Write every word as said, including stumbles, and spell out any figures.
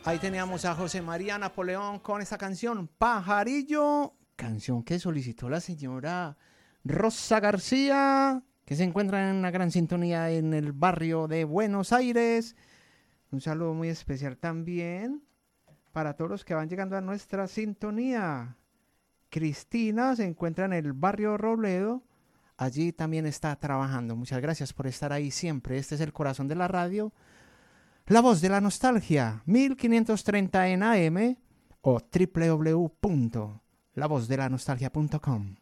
Ahí teníamos a José María Napoleón con esta canción, Pajarillo, canción que solicitó la señora Rosa García, que se encuentra en una gran sintonía en el barrio de Buenos Aires. Un saludo muy especial también para todos los que van llegando a nuestra sintonía. Cristina se encuentra en el barrio Robledo, allí también está trabajando. Muchas gracias por estar ahí siempre. Este es el corazón de la radio, La Voz de la Nostalgia, mil quinientos treinta en A M o doble u doble u doble u punto la voz de la nostalgia punto com.